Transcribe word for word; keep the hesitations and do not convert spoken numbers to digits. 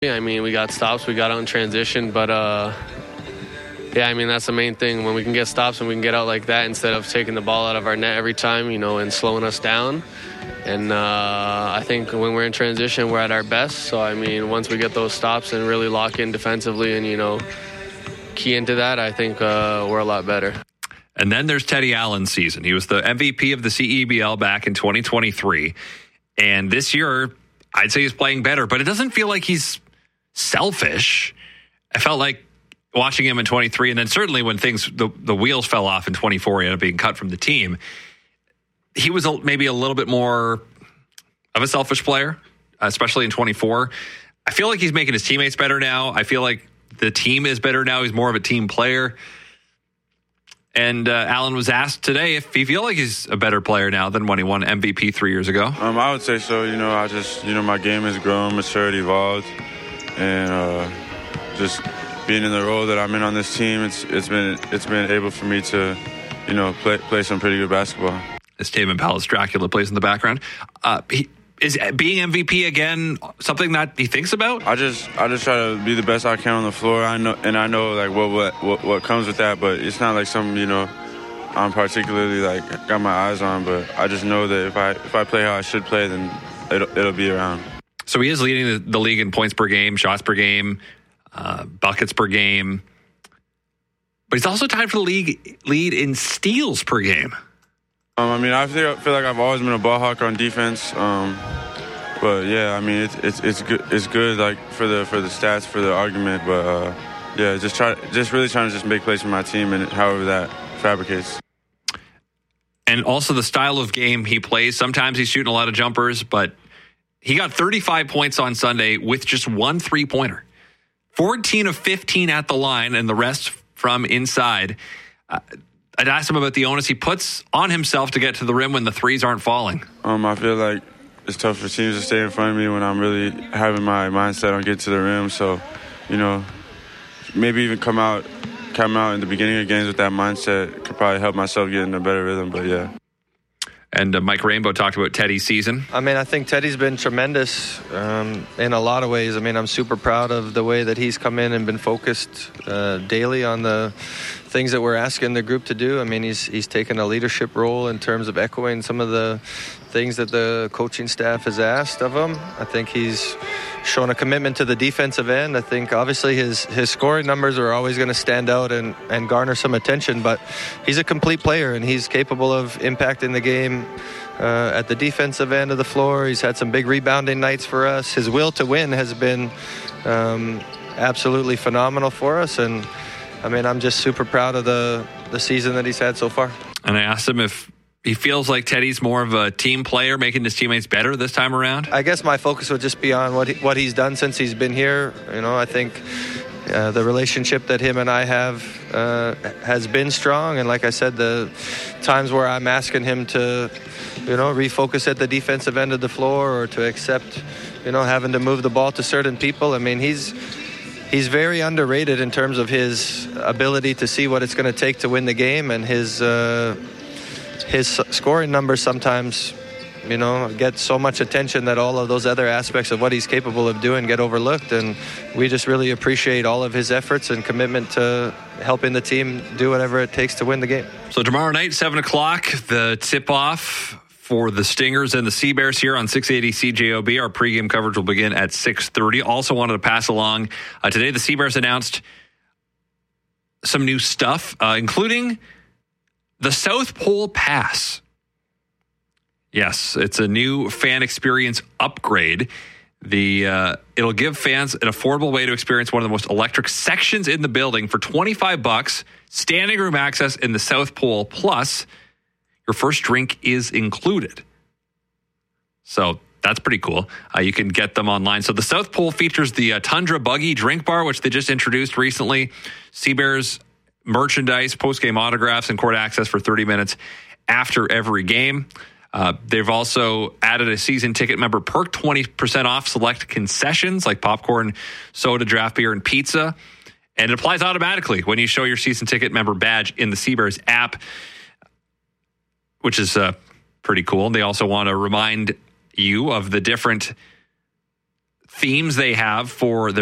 I mean, we got stops, we got out in transition, but uh, yeah, I mean, that's the main thing. When we can get stops and we can get out like that instead of taking the ball out of our net every time, you know, and slowing us down. And uh, I think when we're in transition, we're at our best. So, I mean, once we get those stops and really lock in defensively and, you know, key into that, I think uh, we're a lot better. And then there's Teddy Allen's season. He was the M V P of the C E B L back in twenty twenty-three. And this year, I'd say he's playing better, but it doesn't feel like he's selfish. I felt like watching him in twenty-three, and then certainly when things the, the wheels fell off in twenty-four, he ended up being cut from the team. He was a, maybe a little bit more of a selfish player, especially in twenty-four. I feel like he's making his teammates better now. I feel like the team is better now. He's more of a team player. And uh, Allen was asked today if he feel like he's a better player now than when he won M V P three years ago. Um, I would say so. You know, I just, you know, my game has grown, maturity evolved. And uh, just being in the role that I'm in on this team, it's it's been it's been able for me to, you know, play play some pretty good basketball. As Tame Impala's Dracula plays in the background, uh, he, is being M V P again something that he thinks about? I just I just try to be the best I can on the floor. I know, and I know like what what what, what comes with that, but it's not like something, you know, I'm particularly like got my eyes on. But I just know that if I if I play how I should play, then it'll it'll be around. So he is leading the, the league in points per game, shots per game, uh, buckets per game. But he's also tied for the league lead in steals per game. Um, I mean, I feel, feel like I've always been a ball hawk on defense. Um, but yeah, I mean, it's it's it's good. It's good like for the for the stats, for the argument. But uh, yeah, just try just really trying to just make plays for my team, and however that fabricates. And also the style of game he plays. Sometimes he's shooting a lot of jumpers, but he got thirty-five points on Sunday with just one three-pointer. fourteen of fifteen at the line and the rest from inside. Uh, I'd asked him about the onus he puts on himself to get to the rim when the threes aren't falling. Um, I feel like it's tough for teams to stay in front of me when I'm really having my mindset on getting to the rim. So, you know, maybe even come out come out in the beginning of games with that mindset could probably help myself get in a better rhythm, but yeah. And uh, Mike Rainbow talked about Teddy's season. I mean, I think Teddy's been tremendous um, in a lot of ways. I mean, I'm super proud of the way that he's come in and been focused uh, daily on the things that we're asking the group to do. I mean, he's he's taken a leadership role in terms of echoing some of the things that the coaching staff has asked of him. I think he's shown a commitment to the defensive end. I think obviously his his scoring numbers are always going to stand out and, and garner some attention, but he's a complete player and he's capable of impacting the game uh, at the defensive end of the floor. He's had some big rebounding nights for us. His will to win has been um, absolutely phenomenal for us, and I mean, I'm just super proud of the, the season that he's had so far. And I asked him if he feels like Teddy's more of a team player, making his teammates better this time around. I guess my focus would just be on what he, what he's done since he's been here. You know, I think uh, the relationship that him and I have uh, has been strong. And like I said, the times where I'm asking him to, you know, refocus at the defensive end of the floor or to accept, you know, having to move the ball to certain people. I mean, he's he's very underrated in terms of his ability to see what it's going to take to win the game, and his uh, his scoring numbers sometimes, you know, get so much attention that all of those other aspects of what he's capable of doing get overlooked. And we just really appreciate all of his efforts and commitment to helping the team do whatever it takes to win the game. So tomorrow night, seven o'clock, the tip-off for the Stingers and the Sea Bears here on six eighty C J O B. Our pregame coverage will begin at six thirty. Also wanted to pass along, uh, today the Sea Bears announced some new stuff, uh, including the South Pole Pass. Yes, it's a new fan experience upgrade. The uh, it'll give fans an affordable way to experience one of the most electric sections in the building for twenty-five bucks, standing room access in the South Pole, plus your first drink is included. So that's pretty cool. Uh, you can get them online. So the South Pole features the uh, Tundra Buggy drink bar, which they just introduced recently. Sea Bears merchandise, post-game autographs, and court access for thirty minutes after every game. Uh, they've also added a season ticket member perk, twenty percent off select concessions like popcorn, soda, draft beer, and pizza. And it applies automatically when you show your season ticket member badge in the Sea Bears app, which is uh, pretty cool. They also want to remind you of the different themes they have for their